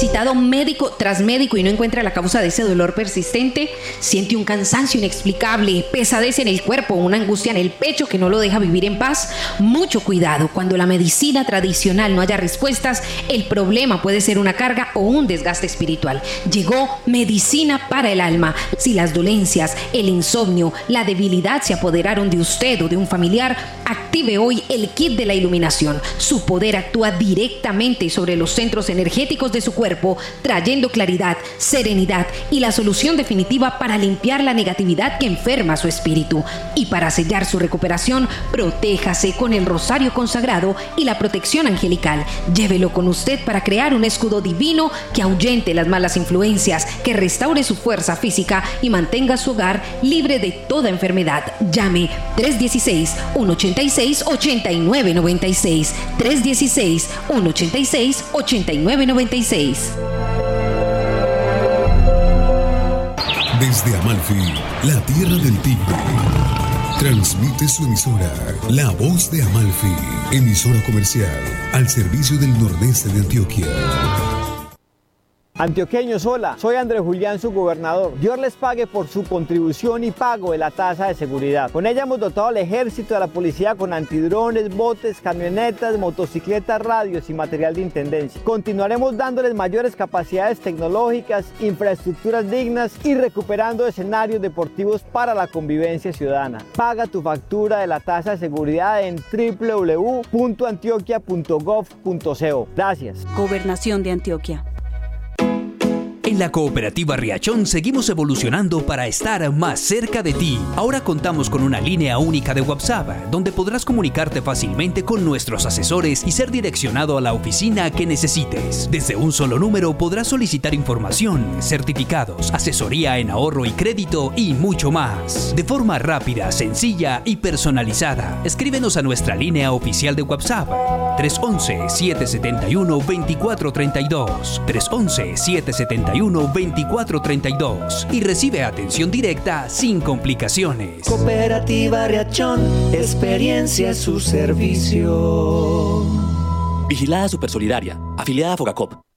visitado médico tras médico y no encuentra la causa de ese dolor persistente? ¿Siente un cansancio inexplicable, pesadez en el cuerpo, una angustia en el pecho que no lo deja vivir en paz? Mucho cuidado, cuando la medicina tradicional no haya respuestas, el problema puede ser una carga o un desgaste espiritual. Llegó medicina para el alma. Si las dolencias, el insomnio, la debilidad se apoderaron de usted o de un familiar, active hoy el kit de la iluminación. Su poder actúa directamente sobre los centros energéticos de su cuerpo, trayendo claridad, serenidad y la solución definitiva para limpiar la negatividad que enferma su espíritu. Y para sellar su recuperación, protéjase con el rosario consagrado y la protección angelical. Llévelo con usted para crear un escudo divino que ahuyente las malas influencias, que restaure su fuerza física y mantenga su hogar libre de toda enfermedad. Llame 316-186-8996. 316-186-8996. Desde Amalfi, la tierra del tigre, transmite su emisora, La Voz de Amalfi, emisora comercial al servicio del nordeste de Antioquia. Antioqueños, hola, soy Andrés Julián, su gobernador. Dios les pague por su contribución y pago de la tasa de seguridad. Con ella hemos dotado al ejército y a la policía con antidrones, botes, camionetas, motocicletas, radios y material de intendencia. Continuaremos dándoles mayores capacidades tecnológicas, infraestructuras dignas y recuperando escenarios deportivos para la convivencia ciudadana. Paga tu factura de la tasa de seguridad en www.antioquia.gov.co. Gracias. Gobernación de Antioquia. En la Cooperativa Riachón seguimos evolucionando para estar más cerca de ti. Ahora contamos con una línea única de WhatsApp, donde podrás comunicarte fácilmente con nuestros asesores y ser direccionado a la oficina que necesites. Desde un solo número podrás solicitar información, certificados, asesoría en ahorro y crédito y mucho más. De forma rápida, sencilla y personalizada. Escríbenos a nuestra línea oficial de WhatsApp 311-771-2432. 311-771-2432 y recibe atención directa sin complicaciones. Cooperativa Riachón, experiencia a su servicio. Vigilada Supersolidaria, afiliada a Fogacop.